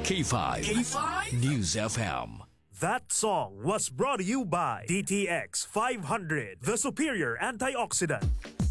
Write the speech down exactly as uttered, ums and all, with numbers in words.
K five. K five News F M. That song was brought to you by D T X five hundred, the superior antioxidant.